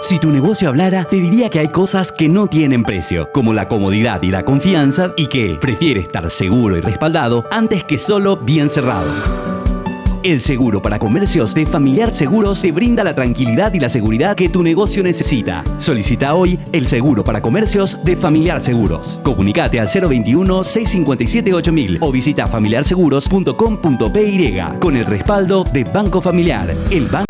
Si tu negocio hablara, te diría que hay cosas que no tienen precio, como la comodidad y la confianza, y que prefiere estar seguro y respaldado antes que solo bien cerrado. El seguro para comercios de Familiar Seguros te brinda la tranquilidad y la seguridad que tu negocio necesita. Solicita hoy el seguro para comercios de Familiar Seguros. Comunicate al 021-657-8000 o visita familiarseguros.com.py con el respaldo de Banco Familiar, el banco